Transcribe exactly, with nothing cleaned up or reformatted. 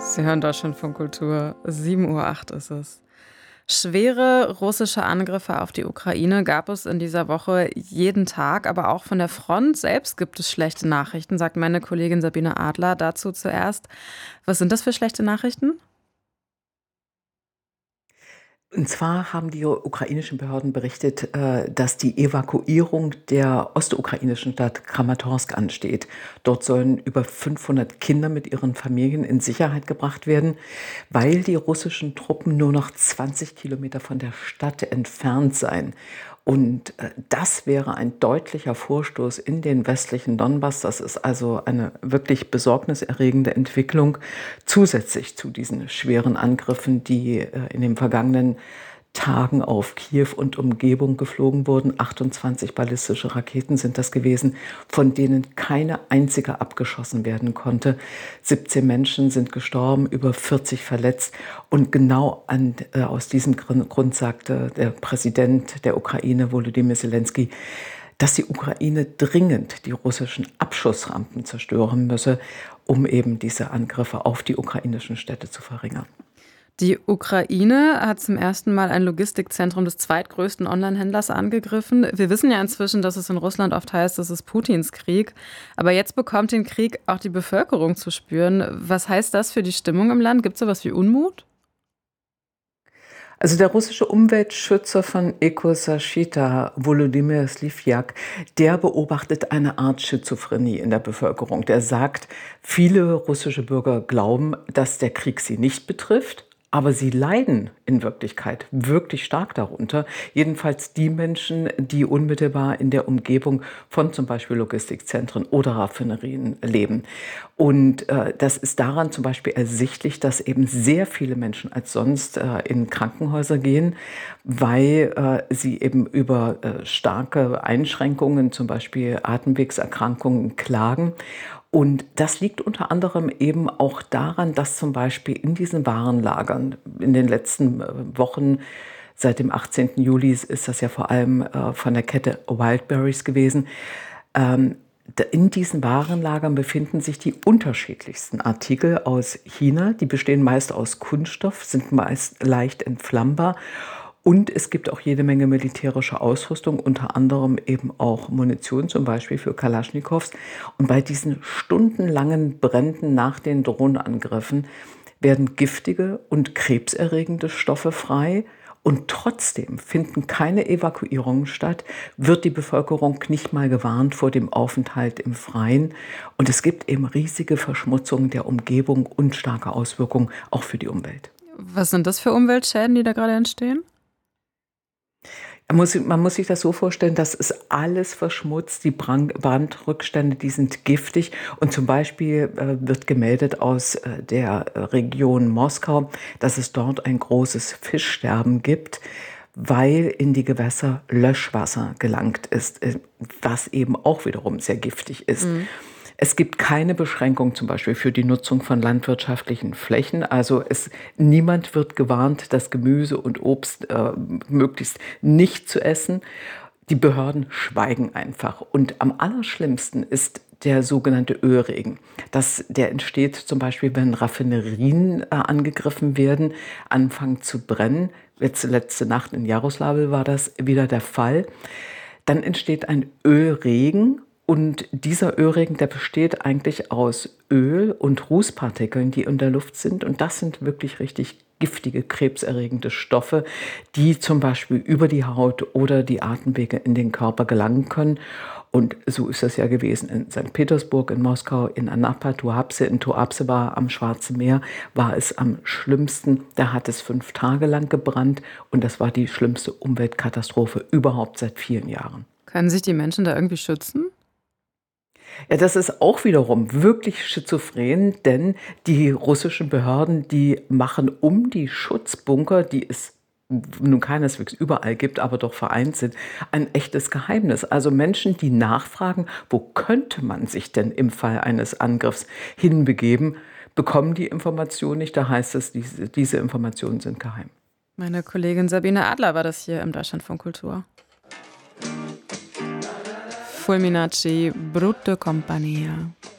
Sie hören Deutschlandfunk Kultur. sieben Uhr acht ist es. Schwere russische Angriffe auf die Ukraine gab es in dieser Woche jeden Tag, aber auch von der Front selbst gibt es schlechte Nachrichten, sagt meine Kollegin Sabine Adler. Dazu zuerst. Was sind das für schlechte Nachrichten? Und zwar haben die ukrainischen Behörden berichtet, äh, dass die Evakuierung der ostukrainischen Stadt Kramatorsk ansteht. Dort sollen über fünfhundert Kinder mit ihren Familien in Sicherheit gebracht werden, weil die russischen Truppen nur noch zwanzig Kilometer von der Stadt entfernt seien. Und äh, das wäre ein deutlicher Vorstoß in den westlichen Donbass. Das ist also eine wirklich besorgniserregende Entwicklung, zusätzlich zu diesen schweren Angriffen, die äh, in den vergangenen Tagen auf Kiew und Umgebung geflogen wurden. achtundzwanzig ballistische Raketen sind das gewesen, von denen keine einzige abgeschossen werden konnte. siebzehn Menschen sind gestorben, über vierzig verletzt. Und genau an, äh, aus diesem Grund sagte der Präsident der Ukraine, Volodymyr Zelensky, dass die Ukraine dringend die russischen Abschussrampen zerstören müsse, um eben diese Angriffe auf die ukrainischen Städte zu verringern. Die Ukraine hat zum ersten Mal ein Logistikzentrum des zweitgrößten Onlinehändlers angegriffen. Wir wissen ja inzwischen, dass es in Russland oft heißt, das ist Putins Krieg. Aber jetzt bekommt den Krieg auch die Bevölkerung zu spüren. Was heißt das für die Stimmung im Land? Gibt es sowas wie Unmut? Also der russische Umweltschützer von Ecosashita, Volodymyr Slivjak, der beobachtet eine Art Schizophrenie in der Bevölkerung. Der sagt, viele russische Bürger glauben, dass der Krieg sie nicht betrifft, aber sie leiden in Wirklichkeit wirklich stark darunter. Jedenfalls die Menschen, die unmittelbar in der Umgebung von zum Beispiel Logistikzentren oder Raffinerien leben. Und äh, das ist daran zum Beispiel ersichtlich, dass eben sehr viele Menschen als sonst äh, in Krankenhäuser gehen, weil äh, sie eben über äh, starke Einschränkungen, zum Beispiel Atemwegserkrankungen, klagen. Und das liegt unter anderem eben auch daran, dass zum Beispiel in diesen Warenlagern in den letzten äh, Wochen, seit dem achtzehnten Juli ist das ja vor allem äh, von der Kette Wildberries gewesen, ähm, in diesen Warenlagern befinden sich die unterschiedlichsten Artikel aus China. Die bestehen meist aus Kunststoff, sind meist leicht entflammbar. Und es gibt auch jede Menge militärische Ausrüstung, unter anderem eben auch Munition, zum Beispiel für Kalaschnikows. Und bei diesen stundenlangen Bränden nach den Drohnenangriffen werden giftige und krebserregende Stoffe frei. Und trotzdem finden keine Evakuierungen statt, wird die Bevölkerung nicht mal gewarnt vor dem Aufenthalt im Freien. Und es gibt eben riesige Verschmutzungen der Umgebung und starke Auswirkungen auch für die Umwelt. Was sind das für Umweltschäden, die da gerade entstehen? Man muss, man muss sich das so vorstellen, das ist alles verschmutzt, die Brand, Brandrückstände, die sind giftig. Und zum Beispiel äh, wird gemeldet aus äh, der Region Moskau, dass es dort ein großes Fischsterben gibt, weil in die Gewässer Löschwasser gelangt ist, äh, was eben auch wiederum sehr giftig ist. Mhm. Es gibt keine Beschränkung zum Beispiel für die Nutzung von landwirtschaftlichen Flächen. Also es, niemand wird gewarnt, das Gemüse und Obst äh, möglichst nicht zu essen. Die Behörden schweigen einfach. Und am allerschlimmsten ist der sogenannte Ölregen. Das, der entsteht zum Beispiel, wenn Raffinerien äh, angegriffen werden, anfangen zu brennen. Jetzt letzte Nacht in Jaroslavl war das wieder der Fall. Dann entsteht ein Ölregen. Und dieser Ölregen, der besteht eigentlich aus Öl und Rußpartikeln, die in der Luft sind. Und das sind wirklich richtig giftige, krebserregende Stoffe, die zum Beispiel über die Haut oder die Atemwege in den Körper gelangen können. Und so ist das ja gewesen in Sankt Petersburg, in Moskau, in Anapa, Tuapse, in Tuapse war am Schwarzen Meer, war es am schlimmsten. Da hat es fünf Tage lang gebrannt und das war die schlimmste Umweltkatastrophe überhaupt seit vielen Jahren. Können sich die Menschen da irgendwie schützen? Ja, das ist auch wiederum wirklich schizophren, denn die russischen Behörden, die machen um die Schutzbunker, die es nun keineswegs überall gibt, aber doch vereint sind, ein echtes Geheimnis. Also Menschen, die nachfragen, wo könnte man sich denn im Fall eines Angriffs hinbegeben, bekommen die Information nicht. Da heißt es, diese, diese Informationen sind geheim. Meine Kollegin Sabine Adler war das hier im Deutschlandfunk Kultur. Fulminacci, Brutto Compagnia.